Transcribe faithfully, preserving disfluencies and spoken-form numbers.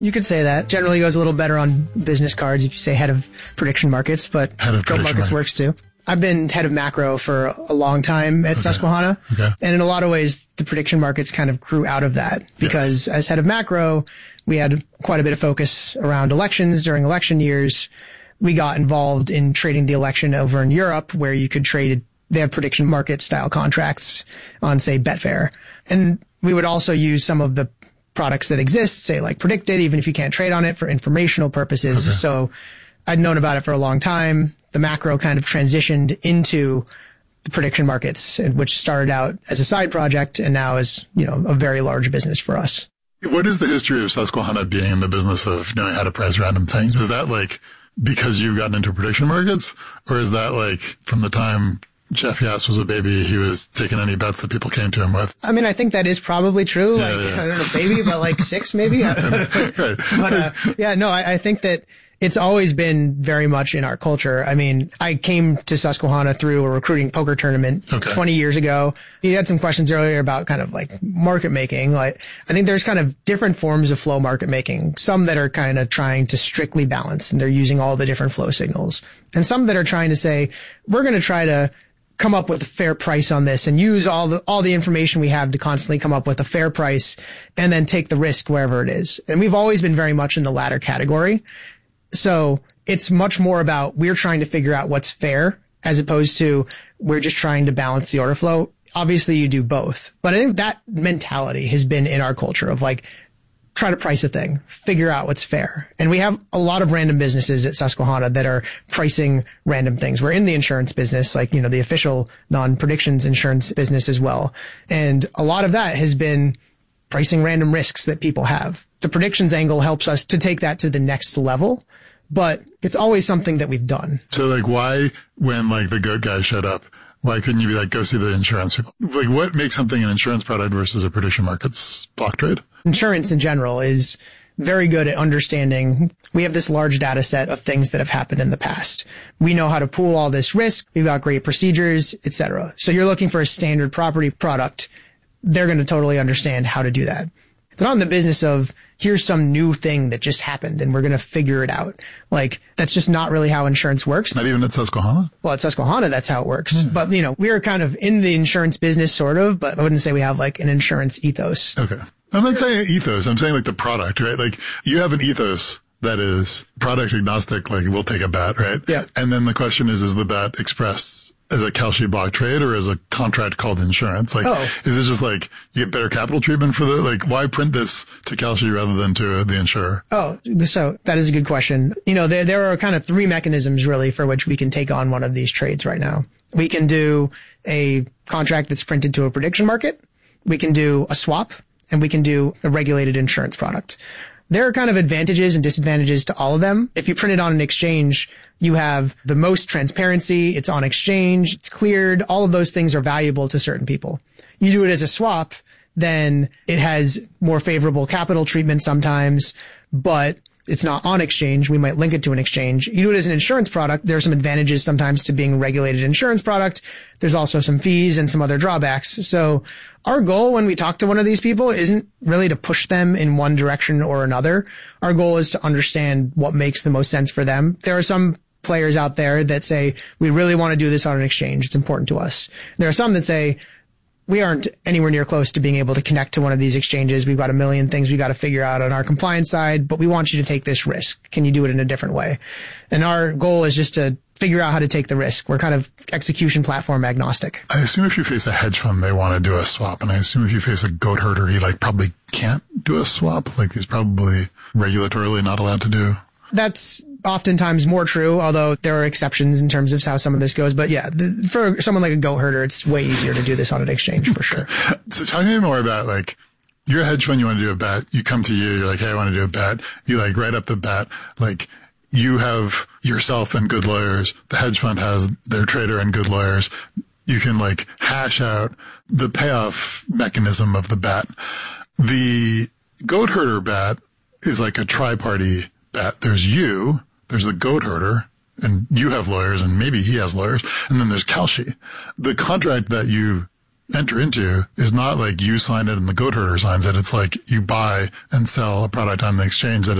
You could say that. Generally goes a little better on business cards if you say head of prediction markets, but head of goat markets, markets works too. I've been head of macro for a long time at okay. Susquehanna. Okay. And in a lot of ways, the prediction markets kind of grew out of that because yes. as head of macro, we had quite a bit of focus around elections during election years. We got involved in trading the election over in Europe where you could trade, they have prediction market style contracts on, say, Betfair. And we would also use some of the products that exist, say like Predicted, even if you can't trade on it for informational purposes. Okay. So I'd known about it for a long time. The macro kind of transitioned into the prediction markets, which started out as a side project and now is, you know, a very large business for us. What is the history of Susquehanna being in the business of knowing how to price random things? Is that like because you've gotten into prediction markets, or is that like from the time Jeff Yass was a baby, he was taking any bets that people came to him with? I mean, I think that is probably true. Yeah, like, yeah. I don't know, baby, but like six maybe. I don't know. Right. But uh, yeah, no, I, I think that it's always been very much in our culture. I mean, I came to Susquehanna through a recruiting poker tournament okay. twenty years ago. You had some questions earlier about kind of like market making. Like, I think there's kind of different forms of flow market making. Some that are kind of trying to strictly balance and they're using all the different flow signals. And some that are trying to say, we're going to try to come up with a fair price on this and use all the, all the information we have to constantly come up with a fair price and then take the risk wherever it is. And we've always been very much in the latter category. So it's much more about we're trying to figure out what's fair as opposed to we're just trying to balance the order flow. Obviously you do both, but I think that mentality has been in our culture of like, try to price a thing, figure out what's fair. And we have a lot of random businesses at Susquehanna that are pricing random things. We're in the insurance business, like, you know, the official non-predictions insurance business as well. And a lot of that has been pricing random risks that people have. The predictions angle helps us to take that to the next level, but it's always something that we've done. So like why, when like the goat guy showed up, why couldn't you be like, go see the insurance people? Like what makes something an insurance product versus a prediction markets block trade? Insurance in general is very good at understanding. We have this large data set of things that have happened in the past. We know how to pool all this risk. We've got great procedures, et cetera. So you're looking for a standard property product. They're going to totally understand how to do that. They're not in the business of here's some new thing that just happened and we're going to figure it out. Like that's just not really how insurance works. Not even at Susquehanna? Well, at Susquehanna, that's how it works. Yeah. But, you know, we're kind of in the insurance business sort of, but I wouldn't say we have like an insurance ethos. Okay. I'm not saying ethos. I'm saying like the product, right? Like you have an ethos that is product agnostic, like we'll take a bet, right? Yeah. And then the question is, is the bet expressed as a Kalshi block trade or as a contract called insurance? Like, oh. is it just like you get better capital treatment for the, like why print this to Kalshi rather than to the insurer? Oh, so that is a good question. You know, there, there are kind of three mechanisms really for which we can take on one of these trades right now. We can do a contract that's printed to a prediction market. We can do a swap. And we can do a regulated insurance product. There are kind of advantages and disadvantages to all of them. If you print it on an exchange, you have the most transparency. It's on exchange. It's cleared. All of those things are valuable to certain people. You do it as a swap, then it has more favorable capital treatment sometimes, but it's not on exchange. We might link it to an exchange. You do it as an insurance product. There are some advantages sometimes to being a regulated insurance product. There's also some fees and some other drawbacks. So our goal when we talk to one of these people isn't really to push them in one direction or another. Our goal is to understand what makes the most sense for them. There are some players out there that say, we really want to do this on an exchange. It's important to us. There are some that say, we aren't anywhere near close to being able to connect to one of these exchanges. We've got a million things we got to figure out on our compliance side, but we want you to take this risk. Can you do it in a different way? And our goal is just to figure out how to take the risk. We're kind of execution platform agnostic. I assume if you face a hedge fund, they want to do a swap. And I assume if you face a goat herder, he like probably can't do a swap. Like he's probably regulatorily not allowed to do. That's oftentimes more true, although there are exceptions in terms of how some of this goes. But yeah, the, for someone like a goat herder, it's way easier to do this on an exchange for sure. So tell me more about like, you're a hedge fund, you want to do a bet, you come to you, you're like, hey, I want to do a bet. You like write up the bet, like you have yourself and good lawyers. The hedge fund has their trader and good lawyers. You can like hash out the payoff mechanism of the bet. The goat herder bet is like a tri-party bet. There's you, there's the goat herder, and you have lawyers, and maybe he has lawyers, and then there's Kalshi. The contract that you enter into is not like you sign it and the goat herder signs it. It's like you buy and sell a product on the exchange that